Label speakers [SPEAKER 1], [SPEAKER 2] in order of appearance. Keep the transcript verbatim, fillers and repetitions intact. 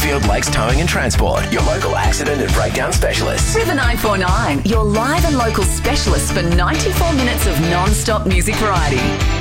[SPEAKER 1] Riverfield Lakes Towing and Transport, your local accident and breakdown specialists.
[SPEAKER 2] River nine four nine, your live and local specialist for ninety-four minutes of non-stop music variety.